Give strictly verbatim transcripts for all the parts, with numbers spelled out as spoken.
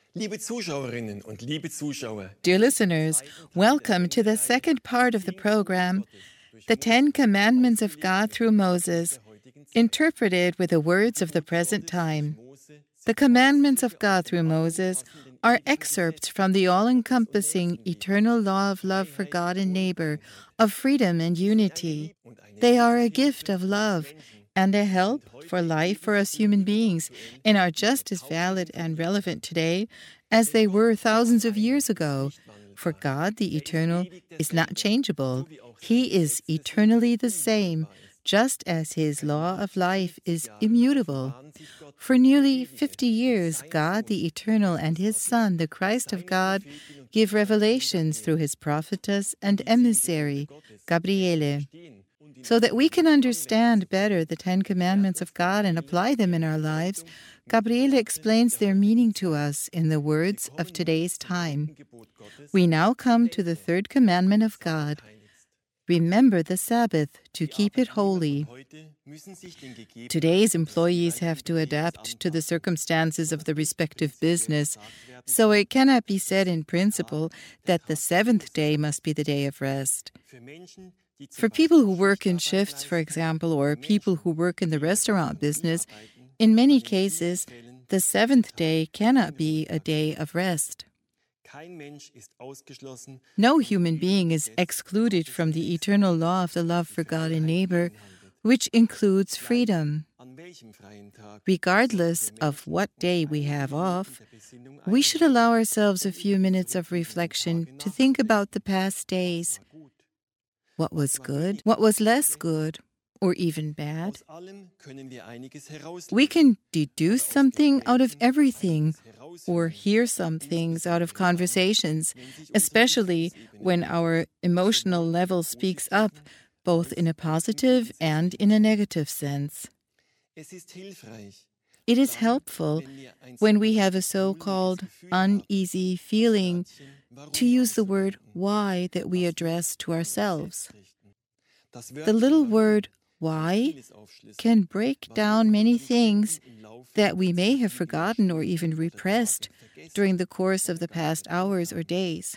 Liebe Zuschauerinnen und liebe Zuschauer. Dear listeners, welcome to the second part of the program, The Ten Commandments of God through Moses, interpreted with the words of the present time. The commandments of God through Moses are excerpts from the all-encompassing eternal law of love for God and neighbor, of freedom and unity. They are a gift of love and a help for life for us human beings, and are just as valid and relevant today as they were thousands of years ago. For God, the Eternal, is not changeable. He is eternally the same, just as His law of life is immutable. For nearly fifty years, God, the Eternal, and His Son, the Christ of God, give revelations through His prophetess and emissary, Gabriele, so that we can understand better the Ten Commandments of God and apply them in our lives. Gabriele explains their meaning to us in the words of today's time. We now come to the third commandment of God. Remember the Sabbath to keep it holy. Today's employees have to adapt to the circumstances of the respective business, so it cannot be said in principle that the seventh day must be the day of rest. For people who work in shifts, for example, or people who work in the restaurant business, in many cases, the seventh day cannot be a day of rest. No human being is excluded from the eternal law of the love for God and neighbor, which includes freedom. Regardless of what day we have off, we should allow ourselves a few minutes of reflection to think about the past days. What was good, what was less good, or even bad? We can deduce something out of everything, or hear some things out of conversations, especially when our emotional level speaks up, both in a positive and in a negative sense. It is helpful when we have a so-called uneasy feeling to use the word why that we address to ourselves. The little word why can break down many things that we may have forgotten or even repressed during the course of the past hours or days.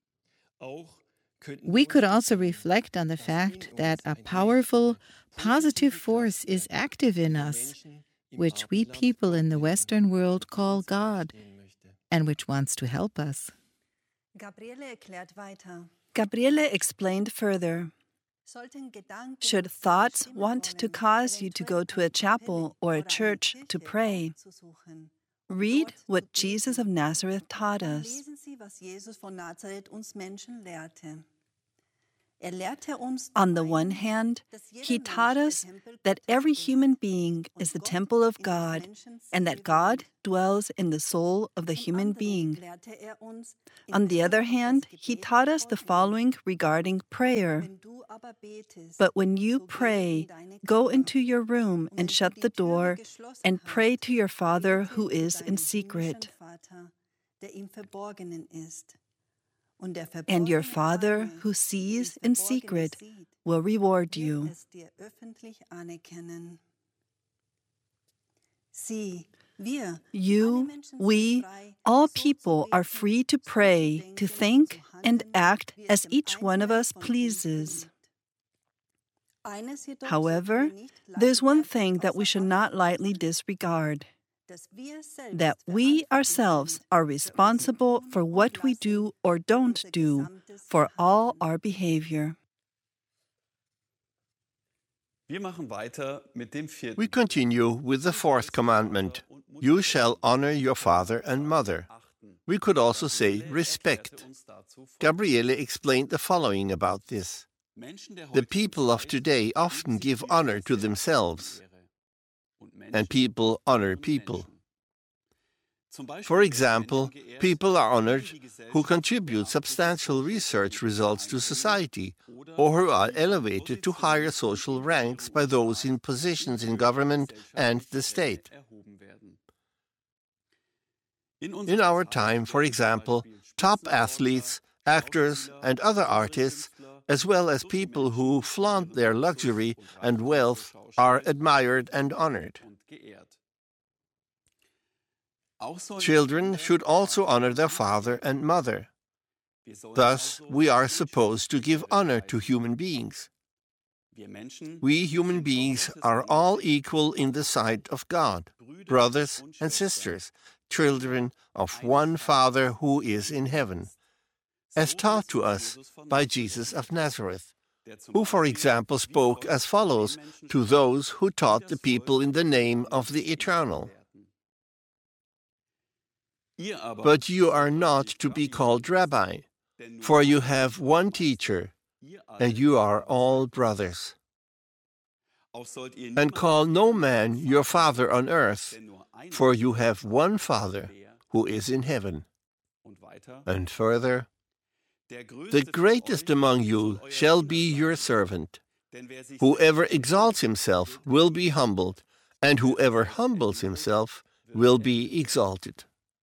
We could also reflect on the fact that a powerful, positive force is active in us, which we people in the Western world call God, and which wants to help us. Gabriele explained further. Should thoughts want to cause you to go to a chapel or a church to pray, read what Jesus of Nazareth taught us. On the one hand, He taught us that every human being is the temple of God and that God dwells in the soul of the human being. On the other hand, He taught us the following regarding prayer. But when you pray, go into your room and shut the door and pray to your Father who is in secret. And your Father who sees in secret will reward you. You, we, all people are free to pray, to think and act as each one of us pleases. However, there's one thing that we should not lightly disregard: that we ourselves are responsible for what we do or don't do, for all our behavior. We continue with the fourth commandment. You shall honor your father and mother. We could also say respect. Gabriele explained the following about this. The people of today often give honor to themselves, and people honor people. For example, people are honored who contribute substantial research results to society, or who are elevated to higher social ranks by those in positions in government and the state. In our time, for example, top athletes, actors, and other artists, as well as people who flaunt their luxury and wealth, are admired and honored. Children should also honor their father and mother. Thus, we are supposed to give honor to human beings. We human beings are all equal in the sight of God, brothers and sisters, children of one Father who is in heaven, as taught to us by Jesus of Nazareth, who, for example, spoke as follows to those who taught the people in the name of the Eternal. But you are not to be called Rabbi, for you have one teacher, and you are all brothers. And call no man your father on earth, for you have one Father who is in heaven. And further, the greatest among you shall be your servant. Whoever exalts himself will be humbled, and whoever humbles himself will be exalted.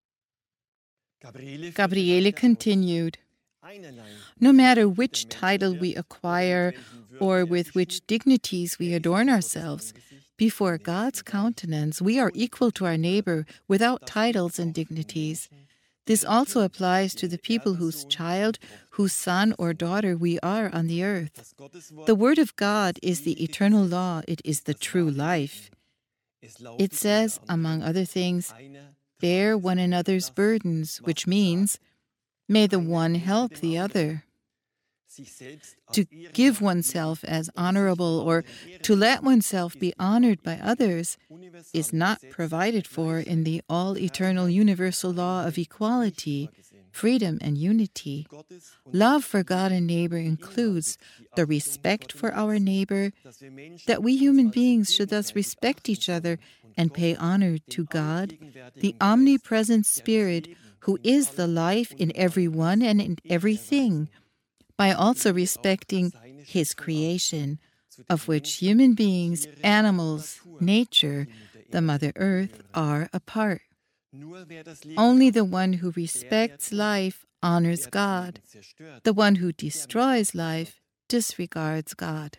Gabriele continued, "No matter which title we acquire or with which dignities we adorn ourselves, before God's countenance we are equal to our neighbor without titles and dignities. This also applies to the people whose child, whose son or daughter we are on the earth. The Word of God is the eternal law. It is the true life. It says, among other things, bear one another's burdens, which means, may the one help the other. To give oneself as honorable or to let oneself be honored by others is not provided for in the all-eternal universal law of equality, freedom, and unity. Love for God and neighbor includes the respect for our neighbor, that we human beings should thus respect each other and pay honor to God, the omnipresent Spirit, who is the life in everyone and in everything, by also respecting His creation, of which human beings, animals, nature, the Mother Earth, are a part. Only the one who respects life honors God. The one who destroys life disregards God."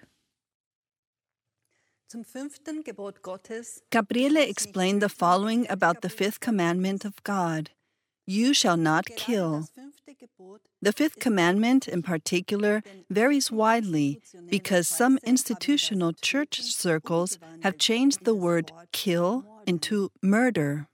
Gabriele explained the following about the fifth commandment of God: You shall not kill. The fifth commandment, in particular, varies widely because some institutional church circles have changed the word kill into murder.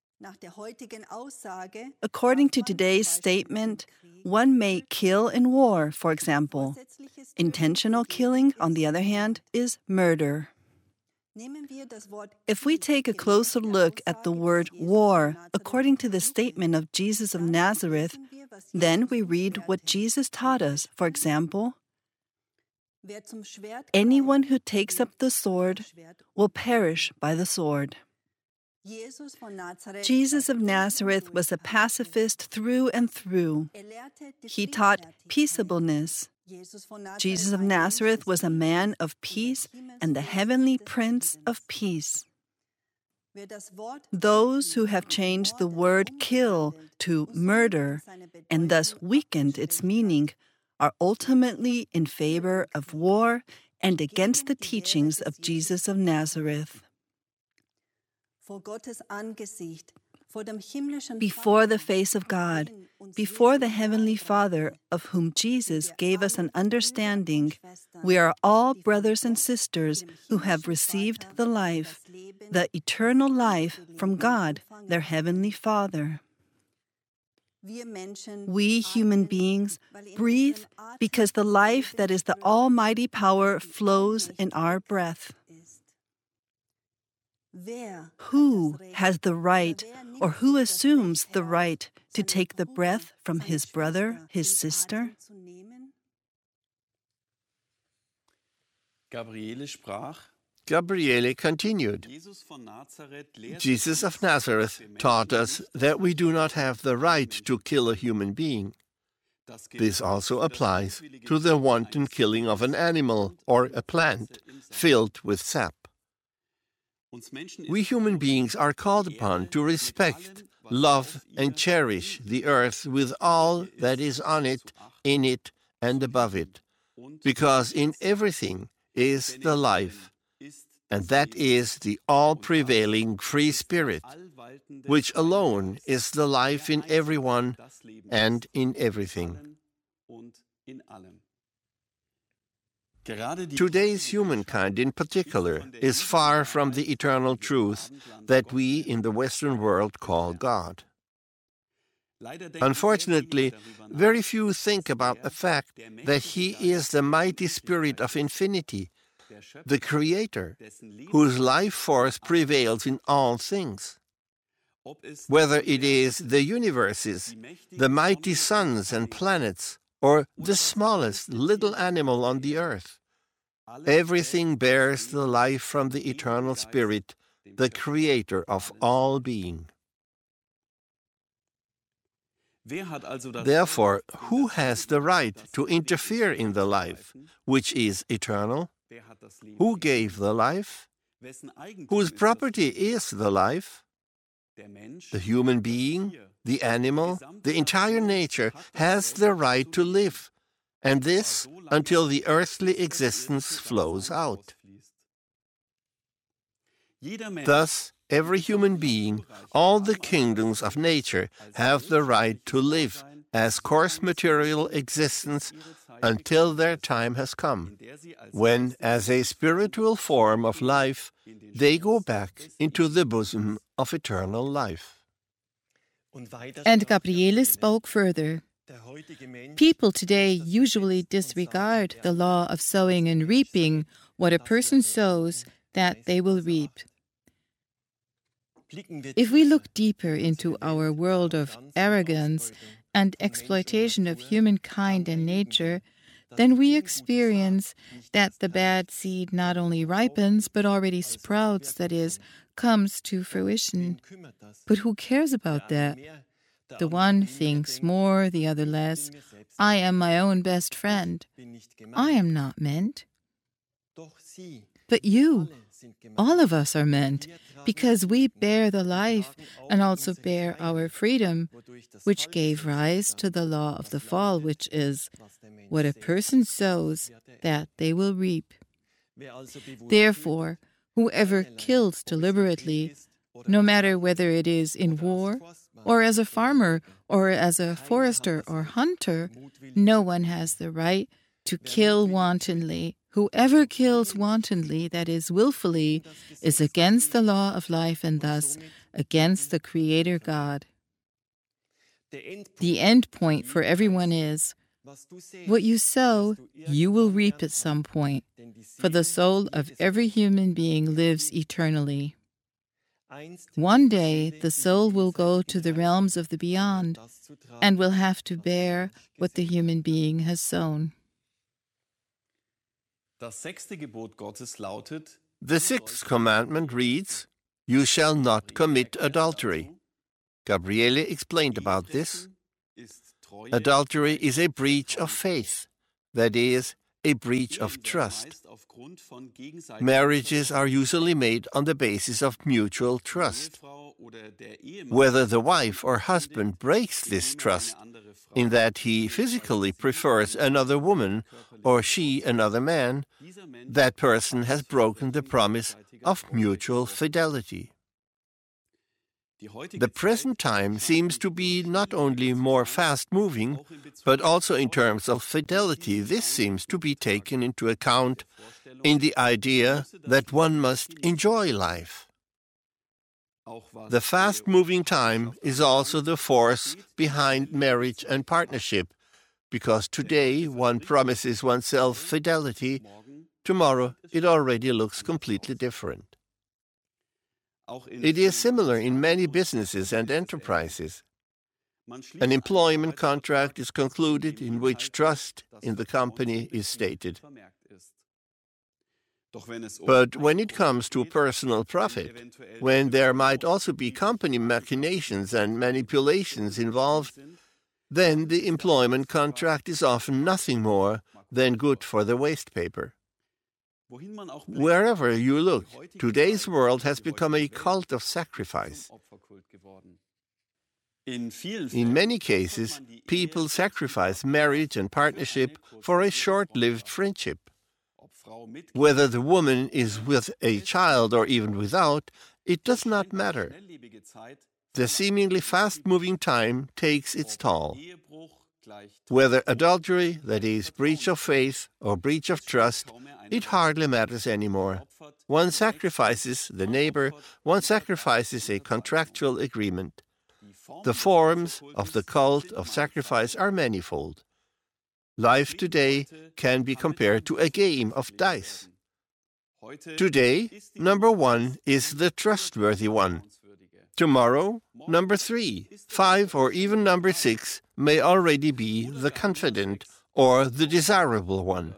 According to today's statement, one may kill in war, for example. Intentional killing, on the other hand, is murder. If we take a closer look at the word war, according to the statement of Jesus of Nazareth, then we read what Jesus taught us. For example, anyone who takes up the sword will perish by the sword. Jesus of Nazareth was a pacifist through and through. He taught peaceableness. Jesus of Nazareth was a man of peace and the heavenly Prince of Peace. Those who have changed the word kill to murder and thus weakened its meaning are ultimately in favor of war and against the teachings of Jesus of Nazareth. Before the face of God, before the Heavenly Father, of whom Jesus gave us an understanding, we are all brothers and sisters who have received the life, the eternal life from God, their Heavenly Father. We human beings breathe because the life that is the almighty power flows in our breath. Who has the right, or who assumes the right, to take the breath from his brother, his sister? Gabriele sprach, Gabriele continued, Jesus of Nazareth taught us that we do not have the right to kill a human being. This also applies to the wanton killing of an animal or a plant filled with sap. We human beings are called upon to respect, love, and cherish the earth with all that is on it, in it, and above it, because in everything is the life, and that is the all-prevailing free spirit, which alone is the life in everyone and in everything. Today's humankind in particular is far from the eternal truth that we in the Western world call God. Unfortunately, very few think about the fact that He is the mighty Spirit of infinity, the Creator, whose life force prevails in all things. Whether it is the universes, the mighty suns and planets, or the smallest little animal on the earth, everything bears the life from the eternal Spirit, the Creator of all being. Therefore, who has the right to interfere in the life, which is eternal? Who gave the life? Whose property is the life? The human being, the animal, the entire nature has the right to live, and this until the earthly existence flows out. Thus, every human being, all the kingdoms of nature have the right to live as coarse material existence until their time has come, when, as a spiritual form of life, they go back into the bosom of eternal life. And Gabriele spoke further. People today usually disregard the law of sowing and reaping. What a person sows, that they will reap. If we look deeper into our world of arrogance and exploitation of humankind and nature, then we experience that the bad seed not only ripens, but already sprouts, that is, comes to fruition. But who cares about that? The one thinks more, the other less. I am my own best friend. I am not meant. But you, all of us are meant, because we bear the life and also bear our freedom, which gave rise to the law of the fall, which is, what a person sows, that they will reap. Therefore, whoever kills deliberately, no matter whether it is in war, or as a farmer, or as a forester or hunter, no one has the right to kill wantonly. Whoever kills wantonly, that is, willfully, is against the law of life and thus against the Creator God. The end point for everyone is, what you sow, you will reap at some point, for the soul of every human being lives eternally. One day, the soul will go to the realms of the beyond and will have to bear what the human being has sown. The sixth commandment reads, "You shall not commit adultery." Gabriele explained about this. Adultery is a breach of faith, that is, a breach of trust. Marriages are usually made on the basis of mutual trust. Whether the wife or husband breaks this trust, in that he physically prefers another woman or she another man, that person has broken the promise of mutual fidelity. The present time seems to be not only more fast-moving, but also in terms of fidelity, this seems to be taken into account in the idea that one must enjoy life. The fast-moving time is also the force behind marriage and partnership, because today one promises oneself fidelity, tomorrow it already looks completely different. It is similar in many businesses and enterprises. An employment contract is concluded in which trust in the company is stated. But when it comes to personal profit, when there might also be company machinations and manipulations involved, then the employment contract is often nothing more than good for the waste paper. Wherever you look, today's world has become a cult of sacrifice. In many cases, people sacrifice marriage and partnership for a short-lived friendship. Whether the woman is with a child or even without, it does not matter. The seemingly fast-moving time takes its toll. Whether adultery, that is, breach of faith, or breach of trust, it hardly matters anymore. One sacrifices the neighbor, one sacrifices a contractual agreement. The forms of the cult of sacrifice are manifold. Life today can be compared to a game of dice. Today, number one is the trustworthy one. Tomorrow, number three, five, or even number six may already be the confident or the desirable one.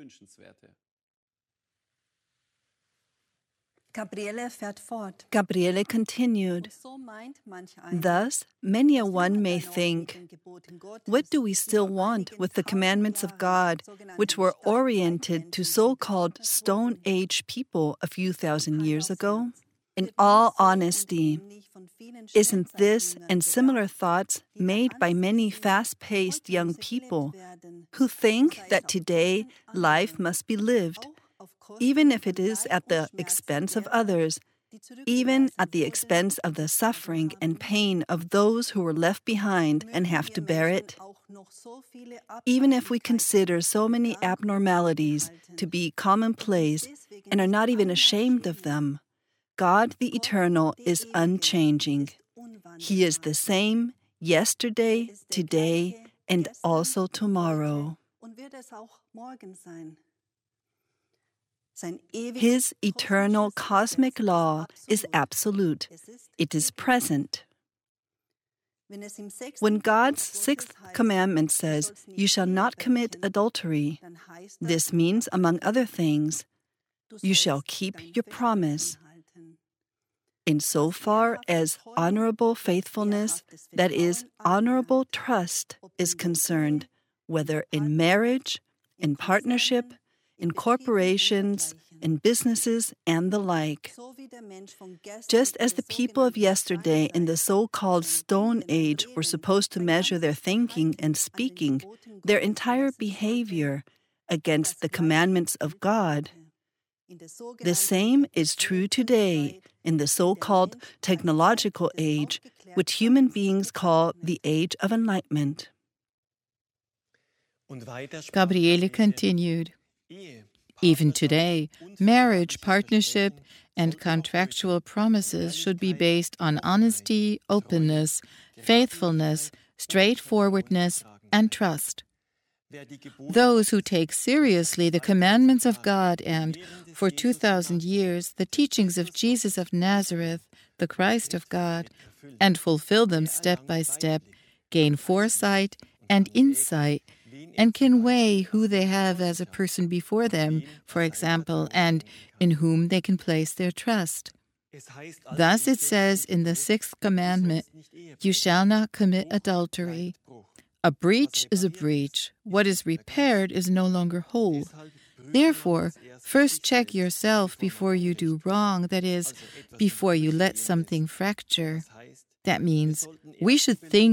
Gabriele continued, "Thus, many a one may think, what do we still want with the commandments of God, which were oriented to so-called Stone Age people a few thousand years ago? In all honesty, isn't this and similar thoughts made by many fast-paced young people who think that today life must be lived, even if it is at the expense of others, even at the expense of the suffering and pain of those who were left behind and have to bear it? Even if we consider so many abnormalities to be commonplace and are not even ashamed of them, God the Eternal is unchanging. He is the same yesterday, today, and also tomorrow. His eternal cosmic law is absolute. It is present. When God's sixth commandment says, "You shall not commit adultery," this means, among other things, you shall keep your promise. Insofar as honorable faithfulness, that is, honorable trust, is concerned, whether in marriage, in partnership, in corporations, in businesses, and the like. Just as the people of yesterday in the so-called Stone Age were supposed to measure their thinking and speaking, their entire behavior, against the commandments of God, the same is true today in the so-called technological age, which human beings call the Age of Enlightenment. Gabriele continued, "Even today, marriage, partnership, and contractual promises should be based on honesty, openness, faithfulness, straightforwardness, and trust. Those who take seriously the commandments of God and, for two thousand years, the teachings of Jesus of Nazareth, the Christ of God, and fulfill them step by step, gain foresight and insight, and can weigh who they have as a person before them, for example, and in whom they can place their trust. Thus it says in the sixth commandment, 'You shall not commit adultery.' A breach is a breach. What is repaired is no longer whole. Therefore, first check yourself before you do wrong, that is, before you let something fracture. That means we should think